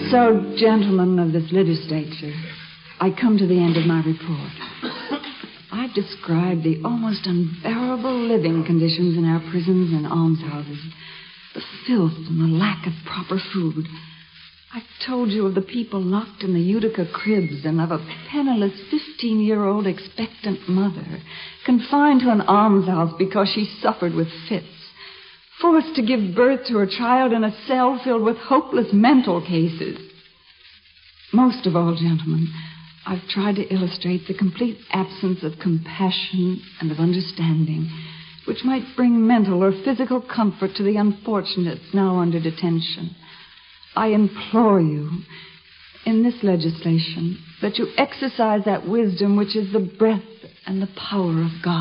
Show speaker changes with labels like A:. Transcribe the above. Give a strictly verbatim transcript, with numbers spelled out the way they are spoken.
A: So, gentlemen of this legislature, I come to the end of my report. I've described the almost unbearable living conditions in our prisons and almshouses, the filth and the lack of proper food. I've told you of the people locked in the Utica cribs and of a penniless fifteen-year-old expectant mother confined to an almshouse because she suffered with fits, forced to give birth to her child in a cell filled with hopeless mental cases. Most of all, gentlemen, I've tried to illustrate the complete absence of compassion and of understanding, which might bring mental or physical comfort to the unfortunates now under detention. I implore you, in this legislation, that you exercise that wisdom which is the breath and the power of God.